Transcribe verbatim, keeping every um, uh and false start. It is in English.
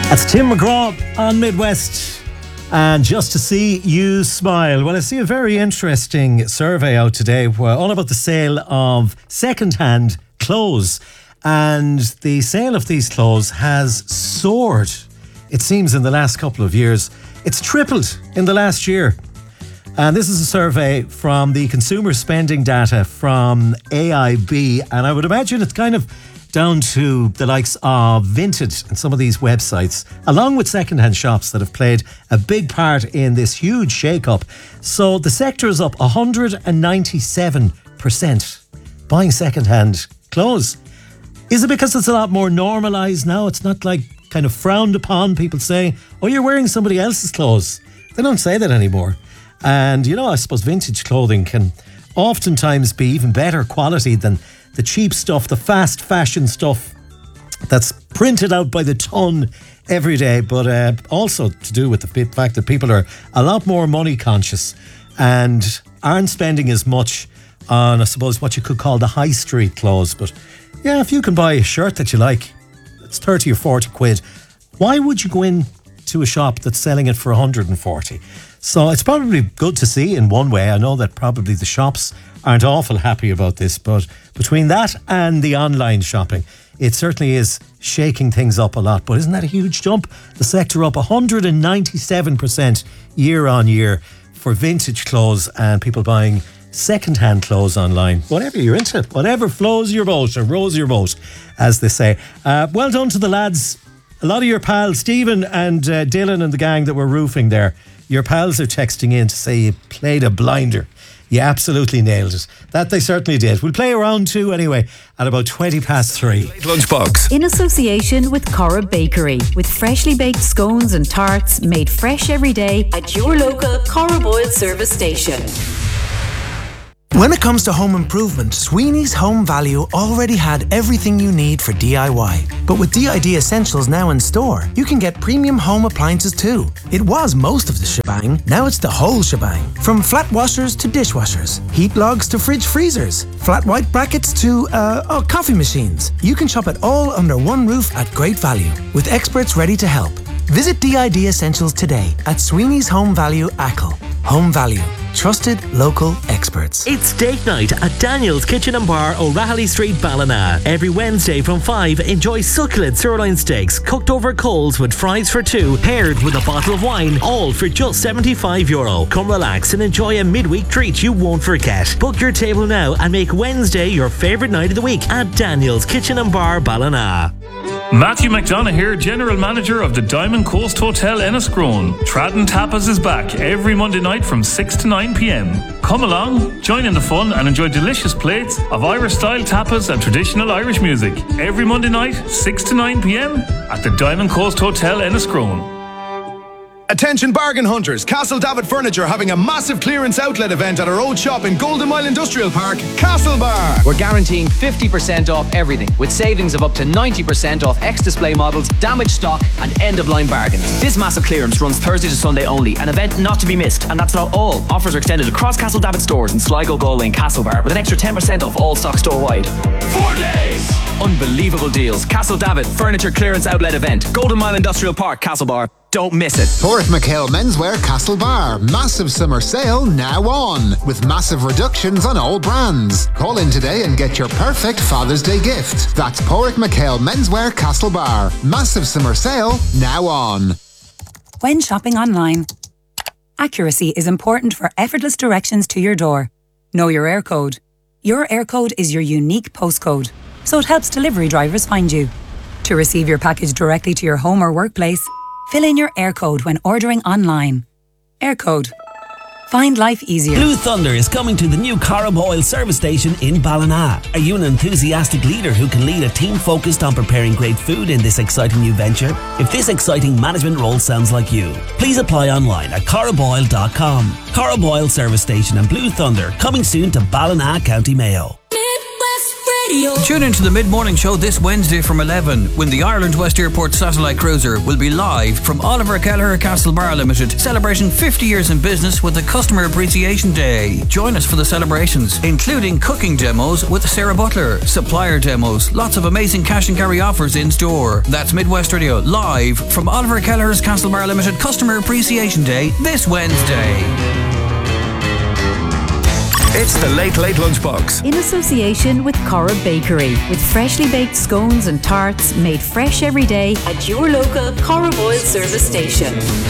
That's Tim McGraw on Midwest. And just to see you smile. Well, I see a very interesting survey out today all about the sale of second-hand clothes. And the sale of these clothes has soared, it seems, in the last couple of years. It's tripled in the last year. And this is a survey from the consumer spending data from A I B. And I would imagine it's kind of down to the likes of Vinted and some of these websites, along with second-hand shops that have played a big part in this huge shake-up. So the sector is up one hundred ninety-seven percent buying second-hand clothes. Is it because it's a lot more normalised now? It's not like kind of frowned upon, people saying, oh, you're wearing somebody else's clothes. They don't say that anymore. And, you know, I suppose vintage clothing can oftentimes be even better quality than the cheap stuff, the fast fashion stuff that's printed out by the ton every day, but uh, also to do with the fact that people are a lot more money conscious and aren't spending as much on, I suppose, what you could call the high street clothes. But yeah, if you can buy a shirt that you like, it's thirty or forty quid. Why would you go in to a shop that's selling it for one hundred forty? So it's probably good to see in one way. I know that probably the shops aren't awful happy about this, but between that and the online shopping, it certainly is shaking things up a lot. But isn't that a huge jump? The sector up one hundred ninety-seven percent year on year for vintage clothes and people buying second-hand clothes online. Whatever you're into, whatever flows your boat or rows your boat, as they say. Uh, well done to the lads. A lot of your pals, Stephen and uh, Dylan and the gang that were roofing there, your pals are texting in to say you played a blinder. You absolutely nailed it. That they certainly did. We'll play a round two anyway at about twenty past three. Lunchbox. In association with Cora Bakery, with freshly baked scones and tarts made fresh every day at your local Cora Boyle service station. When it comes to home improvement, Sweeney's Home Value already had everything you need for D I Y. But with D I D Essentials now in store, you can get premium home appliances too. It was most of the shebang, now it's the whole shebang. From flat washers to dishwashers, heat logs to fridge freezers, flat white brackets to, uh, oh, coffee machines. You can shop it all under one roof at great value, with experts ready to help. Visit D I D Essentials today at Sweeney's Home Value Ackle. Home Value. Trusted local experts. It's date night at Daniel's Kitchen and Bar, O'Rahilly Street, Ballina. Every Wednesday from five, enjoy succulent sirloin steaks cooked over coals with fries for two, paired with a bottle of wine, all for just seventy-five euro. Come relax and enjoy a midweek treat you won't forget. Book your table now and make Wednesday your favourite night of the week at Daniel's Kitchen and Bar, Ballina. Matthew McDonough here, General Manager of the Diamond Coast Hotel Enniscrone. Tradden Tapas is back every Monday night from six to nine p.m. Come along, join in the fun and enjoy delicious plates of Irish-style tapas and traditional Irish music. Every Monday night, six to nine p.m. at the Diamond Coast Hotel Enniscrone. Attention bargain hunters, Castledavid Furniture having a massive clearance outlet event at our old shop in Golden Mile Industrial Park, Castlebar. We're guaranteeing fifty percent off everything, with savings of up to ninety percent off ex-display models, damaged stock and end-of-line bargains. This massive clearance runs Thursday to Sunday only, an event not to be missed. And that's not all. Offers are extended across Castledavid stores in Sligo, Galway and Castlebar, with an extra ten percent off all stock store-wide. Four days! Unbelievable deals. Castledavid Furniture Clearance Outlet Event, Golden Mile Industrial Park, Castlebar. Don't miss it. Porrick-McHale Menswear Castlebar. Massive summer sale now on, with massive reductions on all brands. Call in today and get your perfect Father's Day gift. That's Porrick-McHale Menswear Castlebar. Massive summer sale now on. When shopping online, accuracy is important for effortless directions to your door. Know your air code. Your air code is your unique postcode, so it helps delivery drivers find you. To receive your package directly to your home or workplace, fill in your air code when ordering online. Air code. Find life easier. Blue Thunder is coming to the new Cora Boyle service station in Ballina. Are you an enthusiastic leader who can lead a team focused on preparing great food in this exciting new venture? If this exciting management role sounds like you, please apply online at cora boyle dot com. Cora Boyle service station and Blue Thunder coming soon to Ballina, County Mayo. Midwest Radio. Tune into the mid-morning show this Wednesday from eleven when the Ireland West Airport Satellite Cruiser will be live from Oliver Kelleher Castlebar Limited, celebrating fifty years in business with the Customer Appreciation Day. Join us for the celebrations, including cooking demos with Sarah Butler, supplier demos, lots of amazing cash and carry offers in store. That's Midwest Radio live from Oliver Kelleher's Castlebar Limited Customer Appreciation Day this Wednesday. It's the Late Late Lunchbox. In association with Cora Bakery, with freshly baked scones and tarts made fresh every day at your local Cora Boyle service station.